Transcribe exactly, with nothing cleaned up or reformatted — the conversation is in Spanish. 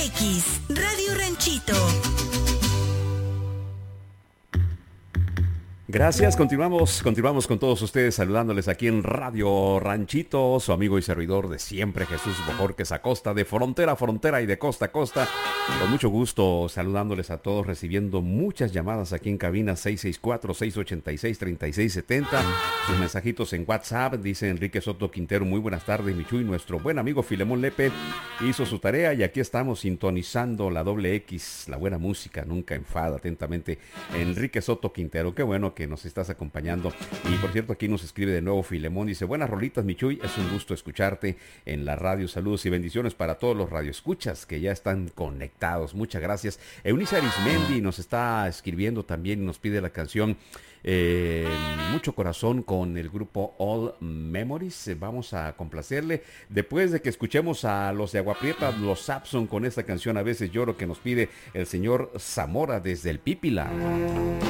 X, Radio Ranchito. Gracias, continuamos, continuamos con todos ustedes saludándoles aquí en Radio Ranchito, su amigo y servidor de siempre, Jesús Bojorquez Acosta, de frontera a frontera y de costa a costa. Con mucho gusto saludándoles a todos, recibiendo muchas llamadas aquí en cabina seis seis cuatro, seis ocho seis, tres seis siete cero. Sus mensajitos en WhatsApp, dice Enrique Soto Quintero, muy buenas tardes, Michuy. Nuestro buen amigo Filemón Lepe hizo su tarea y aquí estamos sintonizando la doble X, la buena música, nunca enfada. Atentamente, Enrique Soto Quintero, qué bueno que que nos estás acompañando. Y por cierto, aquí nos escribe de nuevo Filemón, dice, buenas rolitas, Michuy, es un gusto escucharte en la radio, saludos y bendiciones para todos los radioescuchas que ya están conectados, muchas gracias. Eunice Arismendi nos está escribiendo también y nos pide la canción eh, Mucho Corazón con el grupo All Memories. Vamos a complacerle después de que escuchemos a los de Agua Prieta, los Sapson, con esta canción A Veces Lloro, que nos pide el señor Zamora desde el Pípila.